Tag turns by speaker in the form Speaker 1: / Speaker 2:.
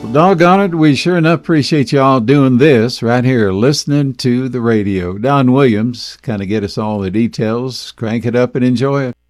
Speaker 1: Well, doggone it, we sure enough appreciate y'all doing this right here, listening to the radio. Don Williams, kind of get us all the details. Crank it up and enjoy it.